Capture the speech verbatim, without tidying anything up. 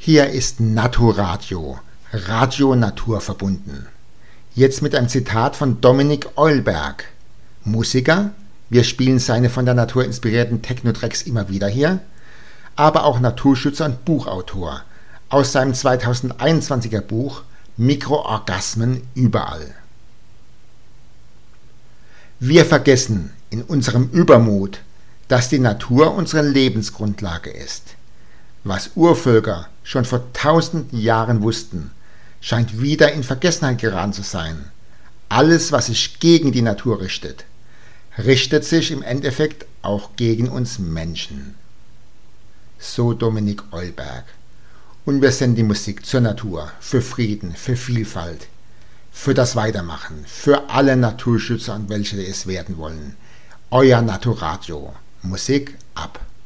Hier ist Naturadio, Radio Natur verbunden. Jetzt mit einem Zitat von Dominik Eulberg. Musiker, wir spielen seine von der Natur inspirierten Techno-Tracks immer wieder hier, aber auch Naturschützer und Buchautor aus seinem zweitausendeinundzwanziger Buch Mikroorgasmen überall. Wir vergessen in unserem Übermut, dass die Natur unsere Lebensgrundlage ist. Was Urvölker schon vor tausenden Jahren wussten, scheint wieder in Vergessenheit geraten zu sein. Alles, was sich gegen die Natur richtet, richtet sich im Endeffekt auch gegen uns Menschen. So Dominik Eulberg. Und wir senden die Musik zur Natur, für Frieden, für Vielfalt, für das Weitermachen, für alle Naturschützer und welche es werden wollen. Euer Naturadio. Musik ab.